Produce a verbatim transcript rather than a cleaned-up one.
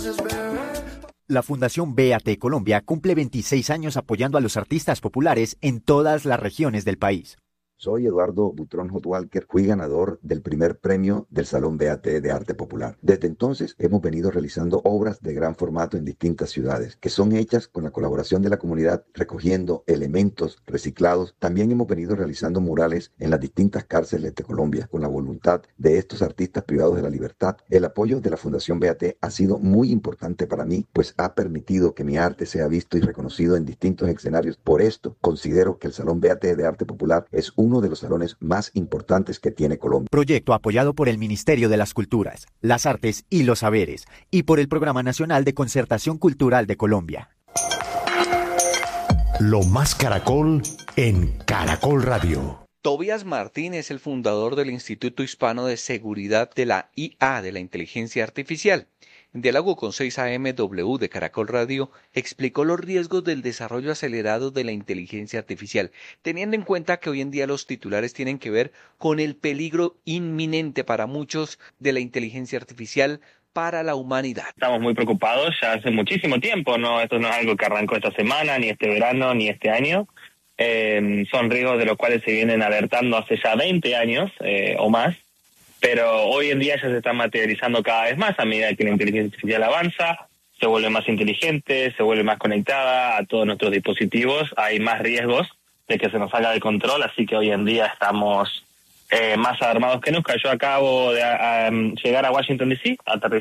La Fundación B A T Colombia cumple veintiséis años apoyando a los artistas populares en todas las regiones del país. Soy Eduardo Butrón Hot Walker, fui ganador del primer premio del Salón B A T de Arte Popular. Desde entonces hemos venido realizando obras de gran formato en distintas ciudades, que son hechas con la colaboración de la comunidad, recogiendo elementos reciclados. También hemos venido realizando murales en las distintas cárceles de Colombia, con la voluntad de estos artistas privados de la libertad. El apoyo de la Fundación B A T ha sido muy importante para mí, pues ha permitido que mi arte sea visto y reconocido en distintos escenarios. Por esto, considero que el Salón B A T de Arte Popular es uno de los salones más importantes que tiene Colombia. Proyecto apoyado por el Ministerio de las Culturas, las Artes y los Saberes y por el Programa Nacional de Concertación Cultural de Colombia. Lo más Caracol en Caracol Radio. Tobías Martín es el fundador del Instituto Hispano de Seguridad de la I A, de la Inteligencia Artificial. En diálogo con seis A M W de Caracol Radio, explicó los riesgos del desarrollo acelerado de la inteligencia artificial, teniendo en cuenta que hoy en día los titulares tienen que ver con el peligro inminente para muchos de la inteligencia artificial para la humanidad. Estamos muy preocupados ya hace muchísimo tiempo, ¿no? Esto no es algo que arrancó esta semana, ni este verano, ni este año. Eh, son riesgos de los cuales se vienen alertando hace ya veinte años eh, o más. Pero hoy en día ya se está materializando cada vez más a medida que la inteligencia artificial avanza, se vuelve más inteligente, se vuelve más conectada a todos nuestros dispositivos, hay más riesgos de que se nos salga de control, así que hoy en día estamos eh, más alarmados que nunca. Yo acabo de a, a, llegar a Washington D C, aterricé